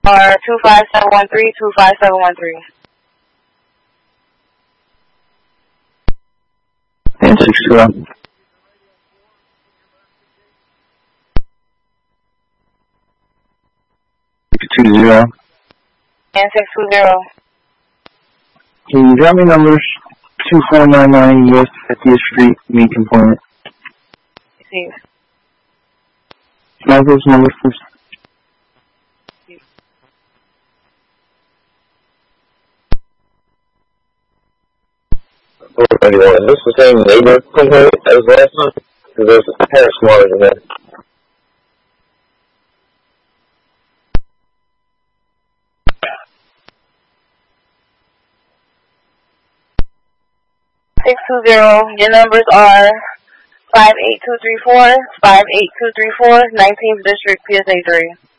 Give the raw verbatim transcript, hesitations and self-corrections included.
are two five seven one three, two five seven one three. And six zero. Six two zero. And six two zero. Can you drop me numbers? Two four nine nine U S fiftieth Street, meet component. Receive. Can I have those numbers, please? Is this the same neighbor complaint as last time? Because there's a pair smaller than that. six two zero. Your numbers are five eight two three four, five eight two three four, nineteenth District, P S A three.